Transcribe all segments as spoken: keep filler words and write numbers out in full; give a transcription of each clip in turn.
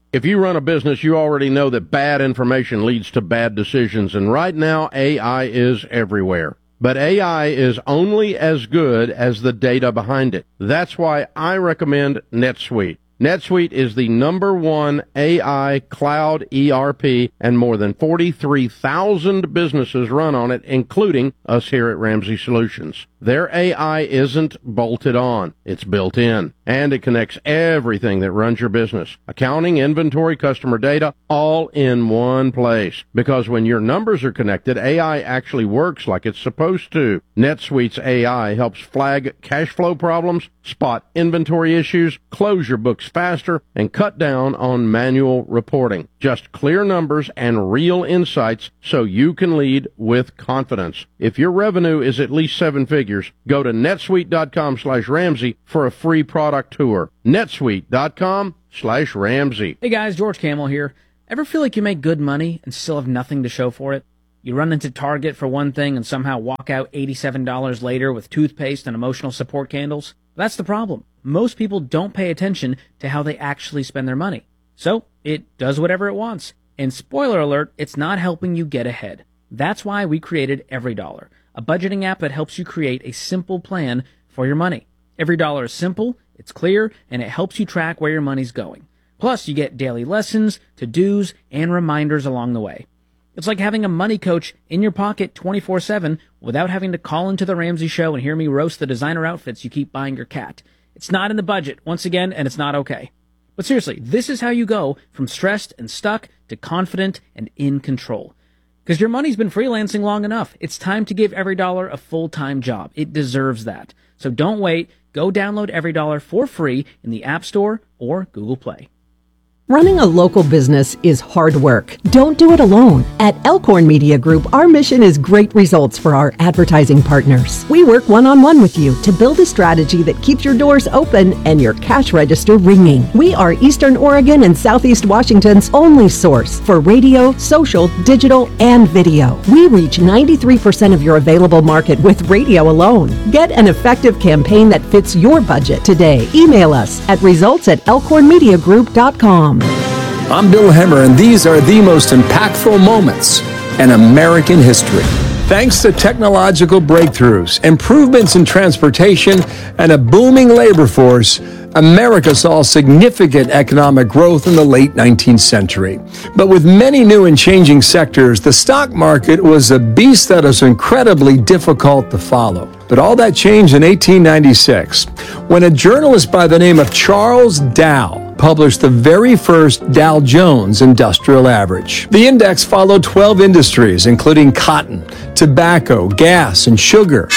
If you run a business, you already know that bad information leads to bad decisions, and right now A I is everywhere. But A I is only as good as the data behind it. That's why I recommend NetSuite. NetSuite is the number one A I cloud E R P, and more than forty-three thousand businesses run on it, including us here at Ramsey Solutions. Their A I isn't bolted on. It's built in, and it connects everything that runs your business. Accounting, inventory, customer data, all in one place. Because when your numbers are connected, A I actually works like it's supposed to. NetSuite's A I helps flag cash flow problems, spot inventory issues, close your books faster, and cut down on manual reporting. Just clear numbers and real insights so you can lead with confidence. If your revenue is at least seven figures, go to netsuite.com slash Ramsey for a free product tour. netsuite.com slash Ramsey. Hey guys, George Camel here. Ever feel like you make good money and still have nothing to show for it? You run into Target for one thing and somehow walk out eighty-seven dollars later with toothpaste and emotional support candles? That's the problem. Most people don't pay attention to how they actually spend their money. So, it does whatever it wants. And spoiler alert, it's not helping you get ahead. That's why we created EveryDollar, a budgeting app that helps you create a simple plan for your money. EveryDollar is simple, it's clear, and it helps you track where your money's going. Plus, you get daily lessons, to-dos, and reminders along the way. It's like having a money coach in your pocket twenty-four seven without having to call into the Ramsey Show and hear me roast the designer outfits you keep buying your cat. It's not in the budget, once again, and it's not okay. But seriously, this is how you go from stressed and stuck to confident and in control. Because your money's been freelancing long enough. It's time to give EveryDollar a full-time job. It deserves that. So don't wait. Go download EveryDollar for free in the App Store or Google Play. Running a local business is hard work. Don't do it alone. At Elkhorn Media Group, our mission is great results for our advertising partners. We work one-on-one with you to build a strategy that keeps your doors open and your cash register ringing. We are Eastern Oregon and Southeast Washington's only source for radio, social, digital, and video. We reach ninety-three percent of your available market with radio alone. Get an effective campaign that fits your budget today. Email us at results at elkhorn media group dot com. I'm Bill Hemmer, and these are the most impactful moments in American history. Thanks to technological breakthroughs, improvements in transportation, and a booming labor force, America saw significant economic growth in the late nineteenth century. But with many new and changing sectors, the stock market was a beast that was incredibly difficult to follow. But all that changed in eighteen ninety-six, when a journalist by the name of Charles Dow published the very first Dow Jones Industrial Average. The index followed twelve industries, including cotton, tobacco, gas, and sugar.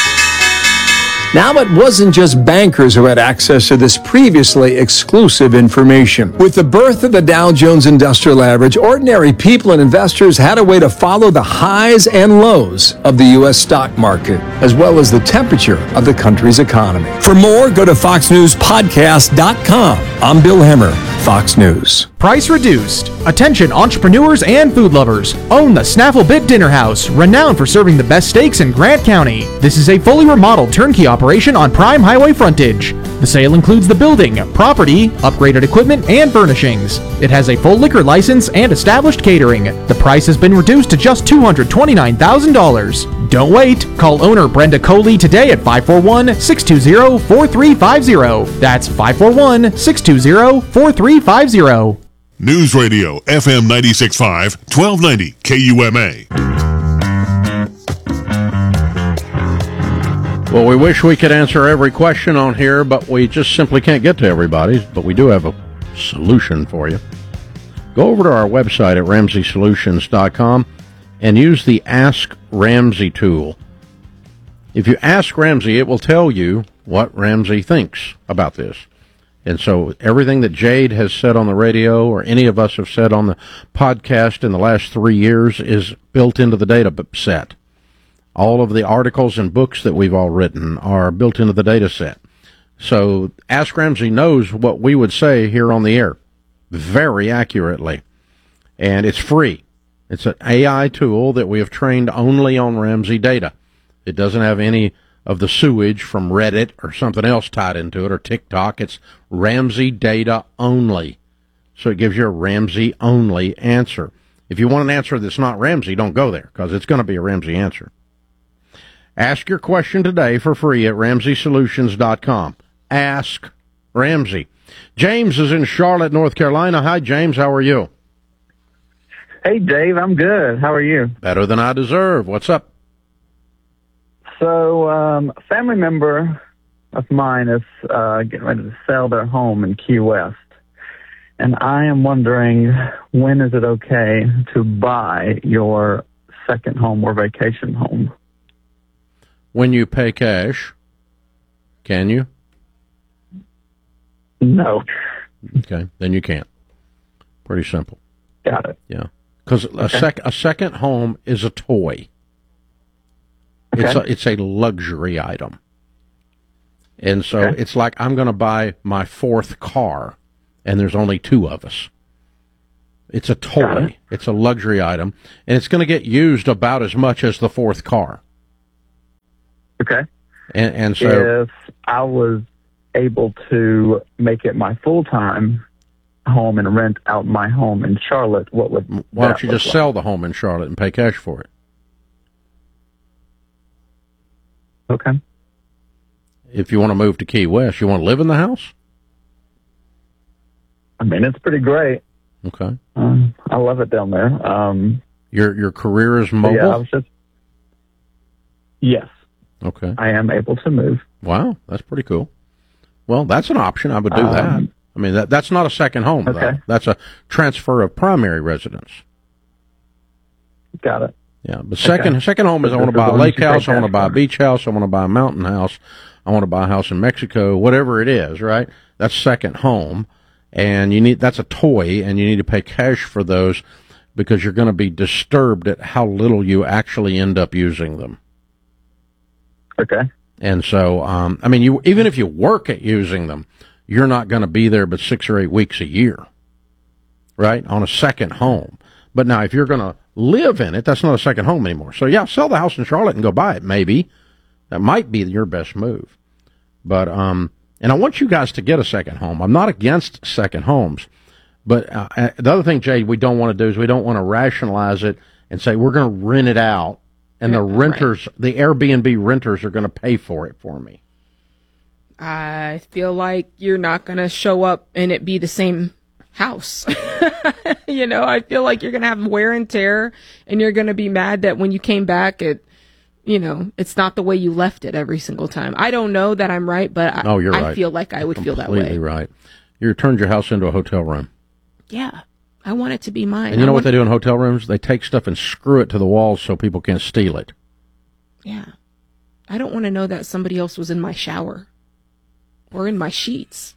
Now it wasn't just bankers who had access to this previously exclusive information. With the birth of the Dow Jones Industrial Average, ordinary people and investors had a way to follow the highs and lows of the U S stock market, as well as the temperature of the country's economy. For more, go to fox news podcast dot com. I'm Bill Hemmer, Fox News. Price reduced. Attention entrepreneurs and food lovers. Own the Snaffle Bit Dinner House, renowned for serving the best steaks in Grant County. This is a fully remodeled turnkey operation on prime highway frontage. The sale includes the building, property, upgraded equipment, and furnishings. It has a full liquor license and established catering. The price has been reduced to just two hundred twenty-nine thousand dollars. Don't wait. Call owner Brenda Coley today at five four one, six two zero, four three five zero. That's five four one, six two zero, four three five zero. News Radio, F M ninety-six point five, twelve ninety K U M A. Well, we wish we could answer every question on here, but we just simply can't get to everybody's. But we do have a solution for you. Go over to our website at ramsey solutions dot com and use the Ask Ramsey tool. If you ask Ramsey, it will tell you what Ramsey thinks about this. And so everything that Jade has said on the radio or any of us have said on the podcast in the last three years is built into the data set. All of the articles and books that we've all written are built into the data set. So Ask Ramsey knows what we would say here on the air very accurately. And it's free. It's an A I tool that we have trained only on Ramsey data. It doesn't have any of the sewage from Reddit or something else tied into it or TikTok. It's Ramsey data only. So it gives you a Ramsey-only answer. If you want an answer that's not Ramsey, don't go there, because it's going to be a Ramsey answer. Ask your question today for free at Ramsey Solutions dot com. Ask Ramsey. James is in Charlotte, North Carolina. Hi, James. How are you? Hey, Dave. I'm good. How are you? Better than I deserve. What's up? So, um, a family member of mine is uh, getting ready to sell their home in Key West. And I am wondering, when is it okay to buy your second home or vacation home? When you pay cash. Can you? No. Okay, then you can't. Pretty simple. Got it. Yeah, because a, Okay. sec- a second home is a toy. It's a, Okay. it's a luxury item. And so Okay. it's like I'm going to buy my fourth car, and there's only two of us. It's a Got toy. it. It's a luxury item, and it's going to get used about as much as the fourth car. Okay. And, and so, If I was able to make it my full-time home and rent out my home in Charlotte, what would why don't that you look just like? sell the home in Charlotte and pay cash for it? Okay. If you want to move to Key West, you want to live in the house? I mean, it's pretty great. Okay. Um, I love it down there. Um, Your your career is but mobile? yeah, I was just. Yes, Okay. I am able to move. Wow, that's pretty cool. Well, that's an option. I would do Um, that. I mean, that that's not a second home, though. Okay. That's a transfer of primary residence. Got it. Yeah, but second Okay. second home is I So want to this is buy a the one lake you pay house, I want to cash buy a for. beach house, I want to buy a mountain house, I want to buy a house in Mexico, whatever it is, right? That's second home, and you need that's a toy, and you need to pay cash for those because you're going to be disturbed at how little you actually end up using them. Okay. And so, um, I mean, you even if you work at using them, you're not going to be there but six or eight weeks a year, right, on a second home. But now, if you're going to live in it, that's not a second home anymore. So, yeah, sell the house in Charlotte and go buy it, maybe. That might be your best move. But, um, and I want you guys to get a second home. I'm not against second homes. But uh, uh, the other thing, Jay, we don't want to do is we don't want to rationalize it and say we're going to rent it out, and the renters, the Airbnb renters are going to pay for it for me. I feel like you're not going to show up and it be the same house. You know, I feel like you're going to have wear and tear, and you're going to be mad that when you came back, it, you know, it's not the way you left it every single time. I don't know that I'm right, but I, Oh, you're I right. feel like I would feel that Completely way. right. You turned your house into a hotel room. Yeah. I want it to be mine. And you I know what want- they do in hotel rooms? They take stuff and screw it to the walls so people can't steal it. Yeah. I don't want to know that somebody else was in my shower or in my sheets.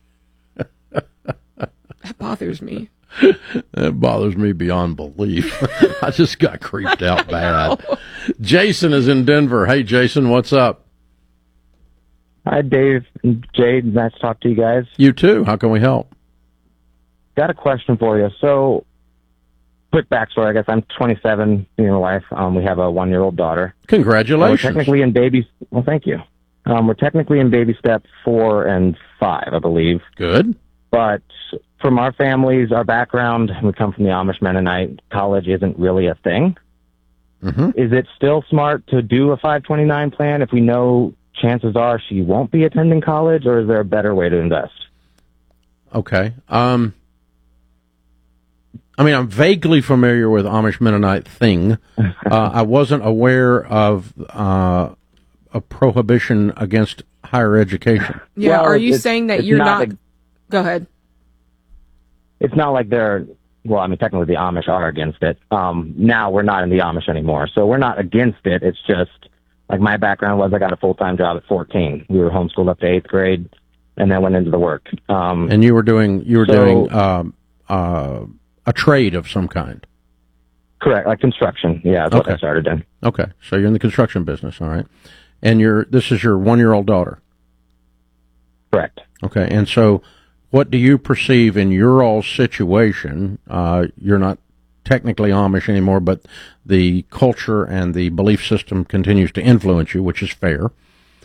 That bothers me. That bothers me beyond belief. I just got creeped out bad. Jason is in Denver. Hey, Jason, what's up? Hi, Dave and Jade. Nice to talk to you guys. You too. How can we help? Got a question for you. So, quick backstory. I guess I'm twenty-seven, me and my wife. Um, we have a one-year-old daughter. Congratulations. We're technically in baby. Well, thank you. Um, we're technically in baby step four and five, I believe. Good. But from our families, our background, we come from the Amish Mennonite. College isn't really a thing. Mm-hmm. Is it still smart to do a five twenty-nine plan if we know chances are she won't be attending college, or is there a better way to invest? Okay. Um, I mean, I'm vaguely familiar with Amish Mennonite thing. Uh, I wasn't aware of uh, a prohibition against higher education. Yeah. Well, Are you it's- saying that it's you're not not? like- Go ahead. It's not like they're, well, I mean, technically the Amish are against it. Um, now we're not in the Amish anymore, so we're not against it. It's just, like, my background was I got a full-time job at fourteen. We were homeschooled up to eighth grade, and then went into the work. Um, And you were doing you were So- doing um, uh, a trade of some kind. correct, like construction. Yeah, that's what Okay. I started in. Okay, so you're in the construction business, all right. And you're this is your one year old daughter. Correct. Okay, and so what do you perceive in your all situation? Uh, you're not technically Amish anymore, but the culture and the belief system continues to influence you, which is fair,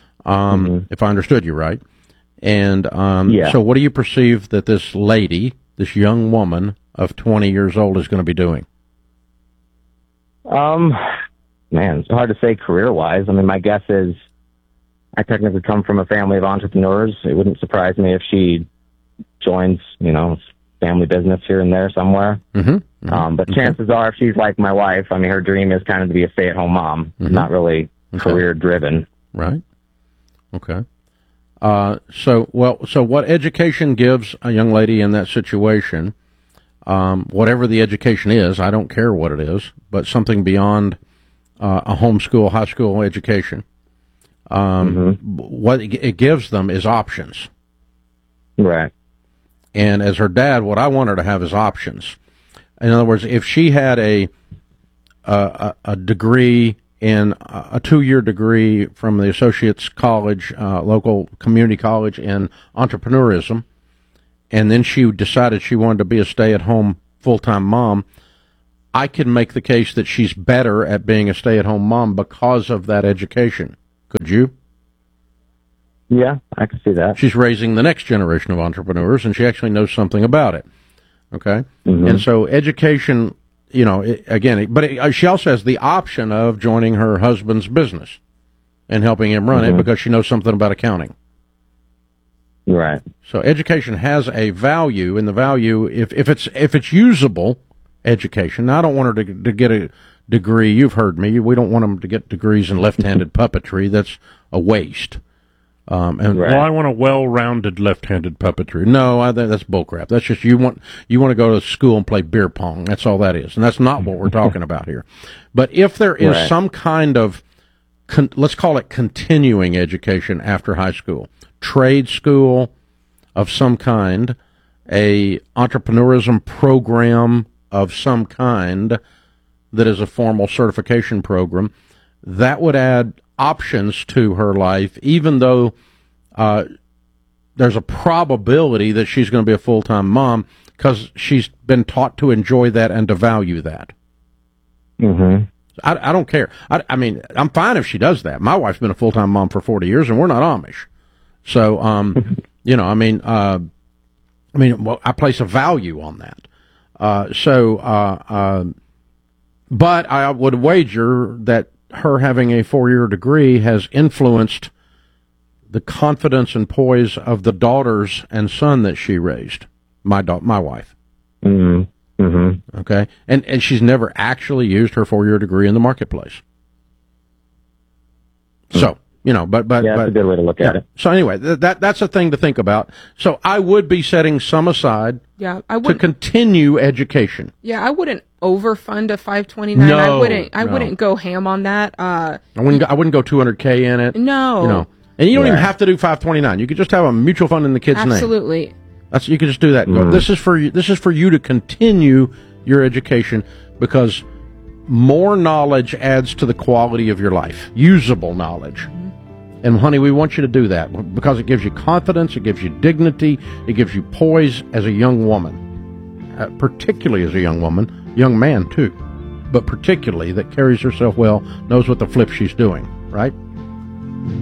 um, if I understood you right. And um, Yeah. so what do you perceive that this lady this young woman of twenty years old is going to be doing? Um, man, it's hard to say career-wise. I mean, my guess is I technically come from a family of entrepreneurs. It wouldn't surprise me if she joins, you know, family business here and there somewhere. Mm-hmm. Mm-hmm. Um, but Okay. chances are, if she's like my wife, I mean, her dream is kind of to be a stay-at-home mom, Mhm. not really Okay. career-driven. Right. Okay. Uh, so, well, so what education gives a young lady in that situation, um, whatever the education is, I don't care what it is, but something beyond uh, a homeschool, high school education, um, Mm-hmm. what it it gives them is options. Right. And as her dad, what I want her to have is options. In other words, if she had a a, a degree in a two-year degree from the Associates College, uh, local community college in entrepreneurism, and then she decided she wanted to be a stay-at-home full-time mom, I can make the case that she's better at being a stay-at-home mom because of that education. Could you? Yeah, I can see that. She's raising the next generation of entrepreneurs, and she actually knows something about it. Okay? Mhm. And so education, you know, it, again, it, but it, uh, she also has the option of joining her husband's business and helping him run Mhm. it because she knows something about accounting. Right. So education has a value, and the value, if, if it's if it's usable education. Now, I don't want her to, to get a degree. You've heard me. We don't want them to get degrees in left-handed puppetry. That's a waste. Um, and Right. well, I want a well-rounded left-handed puppetry. No, I think that's bullcrap. That's just you want you want to go to school and play beer pong. That's all that is, and that's not what we're talking about here. But if there is Right. some kind of con- let's call it continuing education after high school, trade school of some kind, a entrepreneurism program of some kind that is a formal certification program, that would add options to her life, even though uh, there's a probability that she's going to be a full-time mom because she's been taught to enjoy that and to value that. Mm-hmm. I, I don't care. I, I mean, I'm fine if she does that. My wife's been a full-time mom for forty years, and we're not Amish. So, um, you know, I mean, uh, I mean, well, I place a value on that. Uh, so, uh, uh, but I would wager that her having a four-year degree has influenced the confidence and poise of the daughters and son that she raised. My da- my wife. Mm-hmm. Mm-hmm. Okay, and and she's never actually used her four-year degree in the marketplace. So you know, but but Yeah, that's but, a good way to look at yeah. it. So anyway, th- that that's a thing to think about. So I would be setting some aside Yeah, I to wouldn't. continue education. Yeah, I wouldn't overfund a five twenty-nine. I No, wouldn't. I no. wouldn't go ham on that. Uh, I wouldn't. Go, I wouldn't go two hundred k in it. no. You know, and you don't even Right. have to do five twenty-nine. You could just have a mutual fund in the kid's name. Absolutely. That's you could just do that. Go, Mhm. This is for you. This is for you to continue your education because more knowledge adds to the quality of your life. Usable knowledge. And honey, we want you to do that because it gives you confidence, it gives you dignity, it gives you poise as a young woman, uh, particularly as a young woman, young man too, but particularly that carries herself well, knows what the flip she's doing, right?